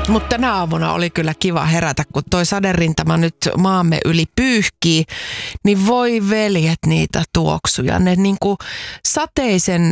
Mutta tänä aamuna oli kyllä kiva herätä, kun toi saderintama nyt maamme yli pyyhkii, niin voi veljet niitä tuoksuja. Ne niinku sateisen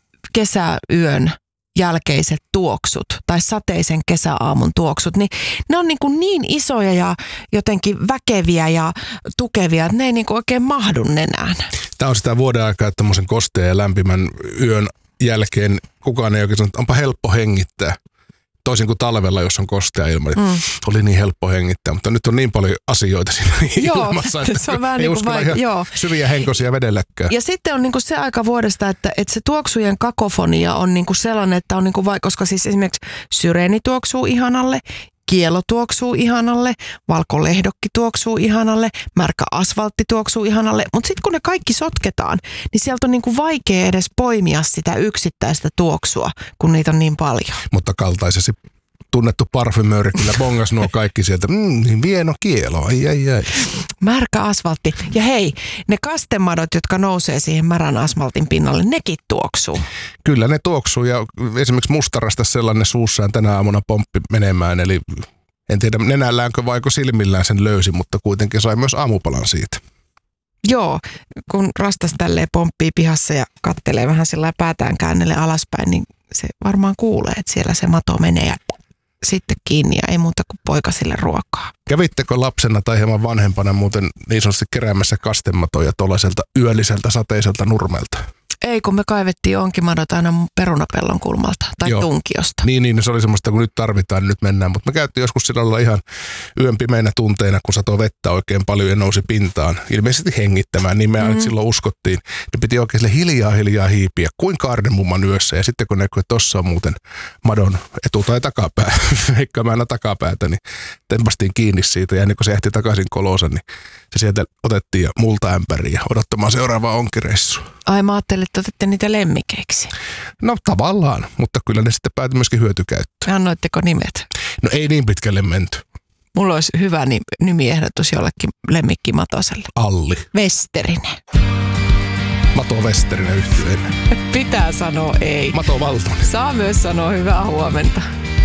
kesäyön jälkeiset tuoksut tai sateisen kesäaamun tuoksut, niin ne on niin isoja ja jotenkin väkeviä ja tukevia, että ne ei oikein mahdu nenään. Tämä on sitä vuoden aikaa, että tämmöisen kosteen ja lämpimän yön jälkeen kukaan ei oikein sanonut, että onpa helppo hengittää. Toisin kuin talvella, jos on kostea ilma, oli niin helppo hengittää, mutta nyt on niin paljon asioita siinä ilmassa, että se on vähän ei uskalla ihan syviä henkosia vedelläkään. Ja sitten on se aika vuodesta, että se tuoksujen kakofonia on sellainen, että on koska siis esimerkiksi syreeni tuoksuu ihanalle, kielo tuoksuu ihanalle, valkolehdokki tuoksuu ihanalle, märkä asfaltti tuoksuu ihanalle, mutta sitten kun ne kaikki sotketaan, niin sieltä on vaikea edes poimia sitä yksittäistä tuoksua, kun niitä on niin paljon. Mutta kaltaisesi tunnettu parfymööri kyllä bongas nuo kaikki sieltä, niin vieno kielo, ai. Märkä asfaltti. Ja hei, ne kastemadot, jotka nousee siihen märän asfaltin pinnalle, nekin tuoksuu. Kyllä ne tuoksuu ja esimerkiksi mustarasta sellainen suussaan tänä aamuna pomppi menemään, eli en tiedä nenälläänkö vaiko silmillään sen löysi, mutta kuitenkin sai myös aamupalan siitä. Joo, kun rastas tälleen pomppii pihassa ja kattelee vähän sillä päätään käännelle alaspäin, niin se varmaan kuulee, että siellä se mato menee ja sitten kiinni ja ei muuta kuin poikasille ruokaa. Kävittekö lapsena tai hieman vanhempana muuten niin sanotusti keräämässä kastematoja tuollaiselta yölliseltä sateiselta nurmelta? Ei, kun me kaivettiin onkimadot aina perunapellon kulmalta tai tunkiosta. Niin, se oli semmoista, kun nyt tarvitaan, niin nyt mennään. Mutta me käytiin joskus sillä lailla ihan yön pimeinä tunteina, kun satoi vettä oikein paljon ja nousi pintaan. Ilmeisesti hengittämään, niin me aina silloin uskottiin. Ne piti oikein hiljaa hiipiä, kuin Kaarnemumman yössä. Ja sitten kun näkyy, että tossa on muuten madon etu- tai takapää, heikkäämäänä takapäätä, niin tempastiin kiinni siitä. Ja ennen kuin se ehti takaisin kolonsa, niin se sieltä otettiin ja multaämpäriin ja odottamaan seuraavaa onkireissua. Ai mä ajattelin, että otette niitä lemmikeiksi. No tavallaan, mutta kyllä ne sitten päätyi myöskin hyötykäyttöön. Annoitteko nimet? No ei niin pitkälle menty. Mulla olisi hyvä nimiehdotus jollekin lemmikkimatoselle. Alli. Westerinen. Mato Westerinen yhtiöinen. Pitää sanoa ei. Mato Valtonen. Saa myös sanoa hyvää huomenta.